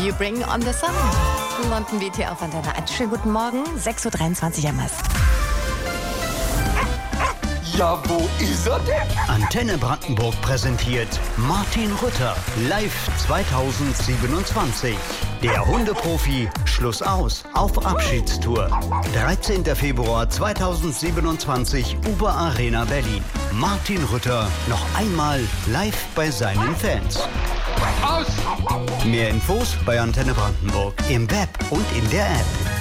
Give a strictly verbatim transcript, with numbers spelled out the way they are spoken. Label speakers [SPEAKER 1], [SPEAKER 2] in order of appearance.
[SPEAKER 1] You Bring on the Sun. London Beat hier auf Antenne eins. Schönen guten Morgen, sechs Uhr dreiundzwanzig am Mast.
[SPEAKER 2] Ja, wo ist er denn?
[SPEAKER 3] Antenne Brandenburg präsentiert Martin Rütter live zweitausendsiebenundzwanzig. Der Hundeprofi Schluss aus auf Abschiedstour. dreizehnter Februar zweitausendsiebenundzwanzig, Uber Arena Berlin. Martin Rütter noch einmal live bei seinen Fans.
[SPEAKER 2] Aus!
[SPEAKER 3] Mehr Infos bei Antenne Brandenburg im Web und in der App.